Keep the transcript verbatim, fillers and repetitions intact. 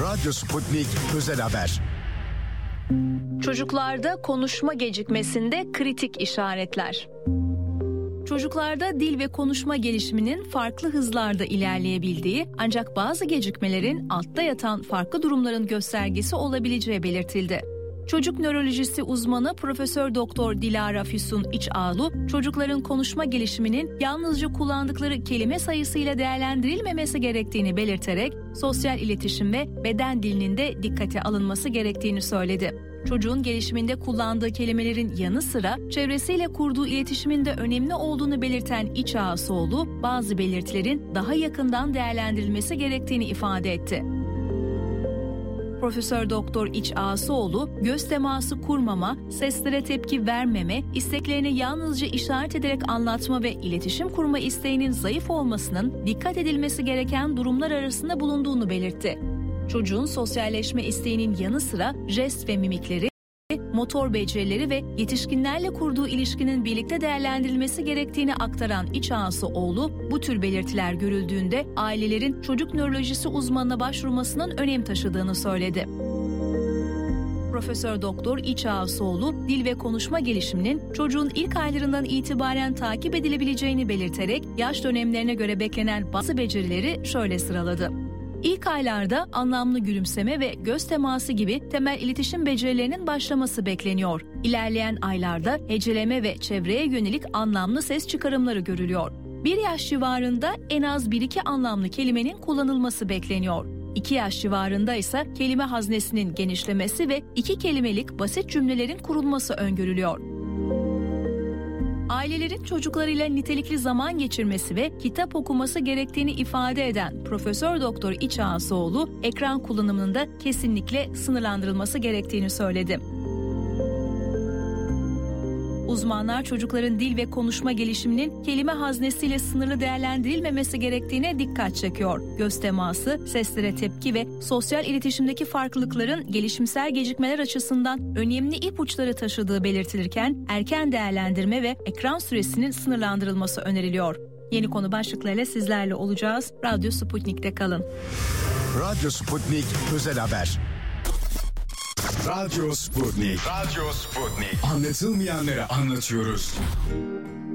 Radyo Sputnik Özel Haber. Çocuklarda konuşma gecikmesinde kritik işaretler. Çocuklarda dil ve konuşma gelişiminin farklı hızlarda ilerleyebildiği ancak bazı gecikmelerin altta yatan farklı durumların göstergesi olabileceği belirtildi. Çocuk nörolojisi uzmanı Profesör Doktor Dilara Füsun İçağlu, çocukların konuşma gelişiminin yalnızca kullandıkları kelime sayısıyla değerlendirilmemesi gerektiğini belirterek sosyal iletişim ve beden dilinin de dikkate alınması gerektiğini söyledi. Çocuğun gelişiminde kullandığı kelimelerin yanı sıra çevresiyle kurduğu iletişimin de önemli olduğunu belirten İçağsoğlu, bazı belirtilerin daha yakından değerlendirilmesi gerektiğini ifade etti. Profesör Doktor İçağsoğlu, göz teması kurmama, seslere tepki vermeme, isteklerini yalnızca işaret ederek anlatma ve iletişim kurma isteğinin zayıf olmasının dikkat edilmesi gereken durumlar arasında bulunduğunu belirtti. Çocuğun sosyalleşme isteğinin yanı sıra jest ve mimikleri, motor becerileri ve yetişkinlerle kurduğu ilişkinin birlikte değerlendirilmesi gerektiğini aktaran İçağsoğlu, bu tür belirtiler görüldüğünde ailelerin çocuk nörolojisi uzmanına başvurmasının önem taşıdığını söyledi. Profesör Doktor İçağsoğlu, dil ve konuşma gelişiminin çocuğun ilk aylarından itibaren takip edilebileceğini belirterek yaş dönemlerine göre beklenen bazı becerileri şöyle sıraladı. İlk aylarda anlamlı gülümseme ve göz teması gibi temel iletişim becerilerinin başlaması bekleniyor. İlerleyen aylarda heceleme ve çevreye yönelik anlamlı ses çıkarımları görülüyor. Bir yaş civarında en az bir iki anlamlı kelimenin kullanılması bekleniyor. İki yaş civarında ise kelime haznesinin genişlemesi ve iki kelimelik basit cümlelerin kurulması öngörülüyor. Ailelerin çocuklarıyla nitelikli zaman geçirmesi ve kitap okuması gerektiğini ifade eden Profesör Doktor İçağsoğlu, ekran kullanımının da kesinlikle sınırlandırılması gerektiğini söyledi. Uzmanlar çocukların dil ve konuşma gelişiminin kelime haznesiyle sınırlı değerlendirilmemesi gerektiğine dikkat çekiyor. Göz teması, seslere tepki ve sosyal iletişimdeki farklılıkların gelişimsel gecikmeler açısından önemli ipuçları taşıdığı belirtilirken erken değerlendirme ve ekran süresinin sınırlandırılması öneriliyor. Yeni konu başlıklarıyla sizlerle olacağız. Radyo Sputnik'te kalın. Radyo Sputnik Özel Haber. Radyo Sputnik. Radyo Sputnik. Anlatılmayanları anlatıyoruz.